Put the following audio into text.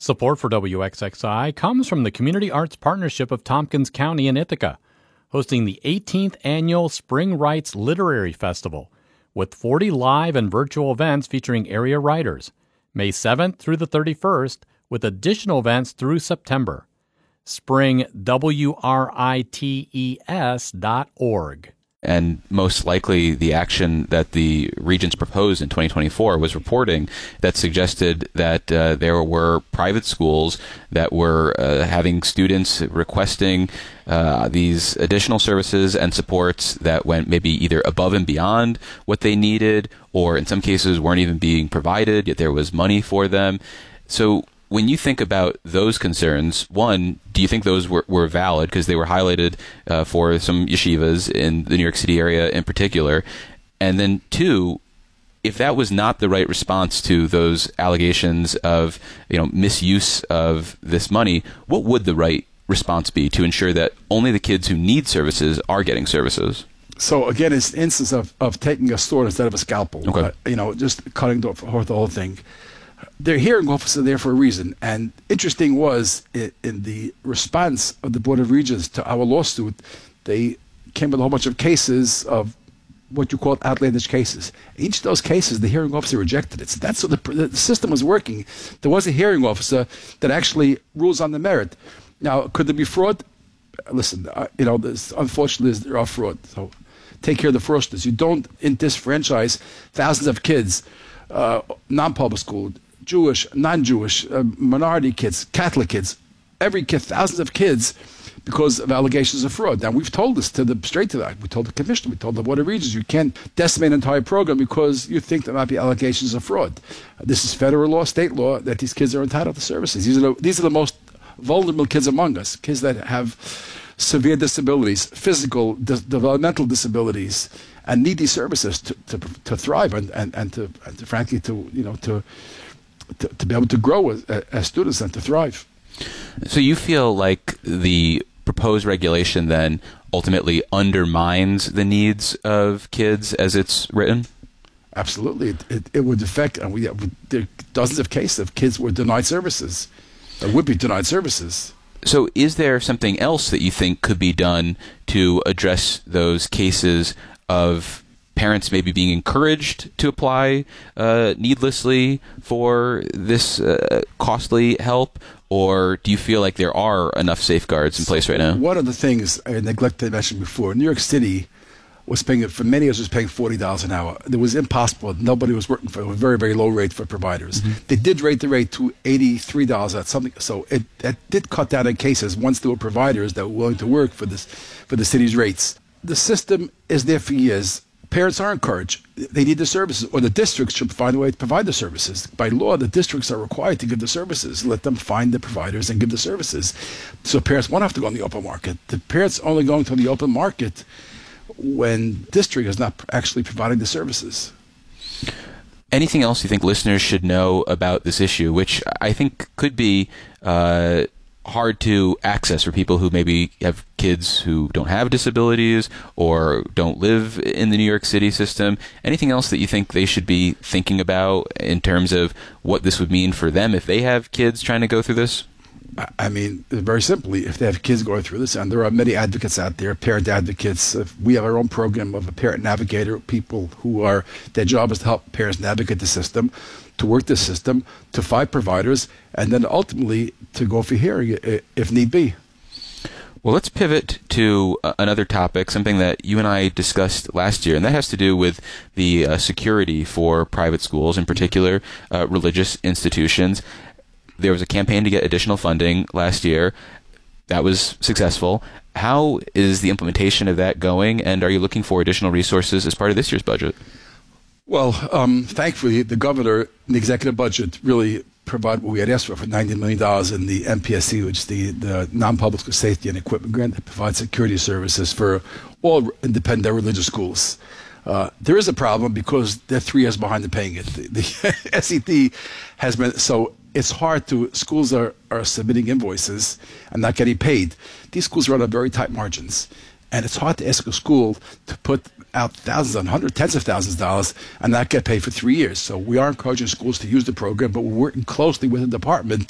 Support for WXXI comes from the Community Arts Partnership of Tompkins County in Ithaca, hosting the 18th Annual Spring Writes Literary Festival, with 40 live and virtual events featuring area writers, May 7th through the 31st, with additional events through September. SpringWrites.org. And most likely the action that the Regents proposed in 2024 was reporting that suggested that there were private schools that were having students requesting these additional services and supports that went maybe either above and beyond what they needed, or in some cases weren't even being provided, yet there was money for them. So when you think about those concerns, one, do you think those were valid because they were highlighted for some yeshivas in the New York City area in particular? And then two, if that was not the right response to those allegations of misuse of this money, what would the right response be to ensure that only the kids who need services are getting services? So again, it's an instance of taking a sword instead of a scalpel. Okay. Just cutting off the whole thing. Their hearing officer there for a reason. And interesting was, in the response of the Board of Regents to our lawsuit, they came with a whole bunch of cases of what you call outlandish cases. Each of those cases, the hearing officer rejected it. So that's what the system was working. There was a hearing officer that actually rules on the merit. Now, could there be fraud? Listen, unfortunately, there are fraud. So take care of the fraudsters. You don't disenfranchise thousands of kids, non-public school, Jewish, non-Jewish, minority kids, Catholic kids, every kid, thousands of kids, because of allegations of fraud. Now, we've told this straight to that. We told the commissioner, we told the Board of Regents, you can't decimate an entire program because you think there might be allegations of fraud. This is federal law, state law, that these kids are entitled to services. These are the most vulnerable kids among us, kids that have severe disabilities, physical, developmental disabilities, and need these services to thrive and to frankly to be able to grow as students and to thrive. So you feel like the proposed regulation then ultimately undermines the needs of kids as it's written? Absolutely. It would affect, and there are dozens of cases of kids were denied services, that would be denied services. So is there something else that you think could be done to address those cases of parents maybe being encouraged to apply needlessly for this costly help? Or do you feel like there are enough safeguards in place right now? One of the things I neglected to mention before, New York City was paying, for many years, was paying $40 an hour. It was impossible. Nobody was working for a very, very low rate for providers. Mm-hmm. They did rate the rate to $83 at something. So it did cut down in cases once there were providers that were willing to work for the city's rates. The system is there for years. Parents are encouraged. They need the services, or the districts should find a way to provide the services. By law, the districts are required to give the services. Let them find the providers and give the services. So parents won't have to go on the open market. The parents only going to the open market when district is not actually providing the services. Anything else you think listeners should know about this issue, which I think could be hard to access for people who maybe have kids who don't have disabilities or don't live in the New York City system? Anything else that you think they should be thinking about in terms of what this would mean for them if they have kids trying to go through this? I mean, very simply, if they have kids going through this, and there are many advocates out there, parent advocates. We have our own program of a parent navigator, people who their job is to help parents navigate the system, to work the system, to find providers, and then ultimately to go for hearing if need be. Well, let's pivot to another topic, something that you and I discussed last year, and that has to do with the security for private schools, in particular religious institutions. There was a campaign to get additional funding last year. That was successful. How is the implementation of that going, and are you looking for additional resources as part of this year's budget? Well, thankfully, the governor in the executive budget really provided what we had asked for $90 million in the MPSC, which is the non-public school safety and equipment grant that provides security services for all independent religious schools. There is a problem because they're 3 years behind in paying it. The SED has been so. It's hard schools are submitting invoices and not getting paid. These schools run on very tight margins. And it's hard to ask a school to put out thousands and hundreds, tens of thousands of dollars and not get paid for 3 years. So we are encouraging schools to use the program, but we're working closely with the department